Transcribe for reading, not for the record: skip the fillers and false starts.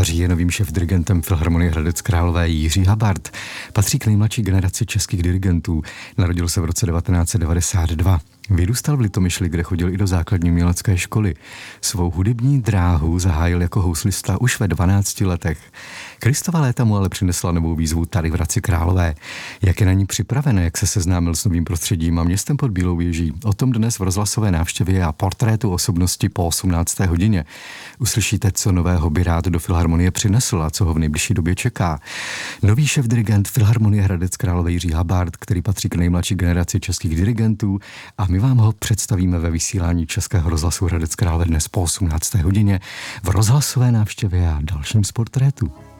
Září je novým šéfdirigentem Filharmonie Hradec Králové Jiří Habart. Patří k nejmladší generaci českých dirigentů. Narodil se v roce 1992. Vyrůstal v Litomyšli, kde chodil i do základní umělecké školy. Svou hudební dráhu zahájil jako houslista už ve 12 letech. Kristova léta mu ale přinesla novou výzvu tady v Hradci Králové. Jak je na ní připraven, jak se seznámil s novým prostředím a městem pod Bílou věží, o tom dnes v rozhlasové návštěvě a portrétu osobnosti po 18. hodině. Uslyšíte, co nového by rád do Filharmonie přinesl a co ho v nejbližší době čeká. Nový šéfdirigent Filharmonie Hradec Králové Jiří Habart, který patří k nejmladší generaci českých dirigentů, a my vám ho představíme ve vysílání Českého rozhlasu Hradec Králové dnes po 18. hodině v rozhlasové návštěvě a dalším z portrétu.